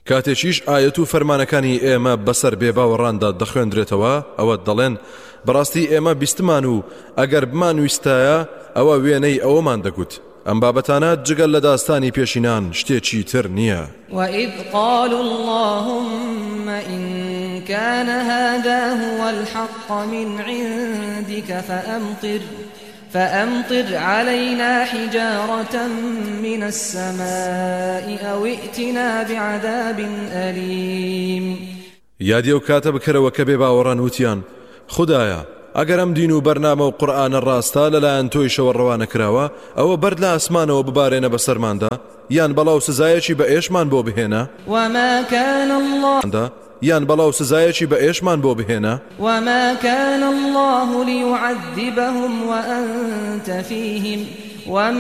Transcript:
کاتێکیش ئاەت و فەرمانەکانی ئێمە بەسەر بێباوەڕاندا دەخوێندرێتەوە ئەوە دەڵێن بەڕاستی ئێمە بیستمان و ئەگەر بمانویستایە ئەوە وێنەی ئەوەمان دەگوت ئەم بابەتانە جگەل لە داستانی پێشینان شتێکی تر نییە. وإذ قالوا اللهم إن كان هذا هو الحق من عندك فأمطر علينا حجارة من السماء أو ائتنا بعذاب أليم. یادی ئەو کاتە بکەرەوە کە بێباوەڕان وتیان خودایە ئەگەر ئەم دین و بەرنامە و قورئانە ڕاستە لەلایەن تۆیشەوە ڕەوانە کراوە ئەوە بەرد لە ئاسمانەوە ببارێنە بەسەرماندا یان بەڵاو سزایەکی بە ئێشمان بۆ بهێنە وما كان الله یان بەڵاو سزایەکی بە ئێشمان بۆ بهێنە وما كان الله ليعذبهم وأنت فيهم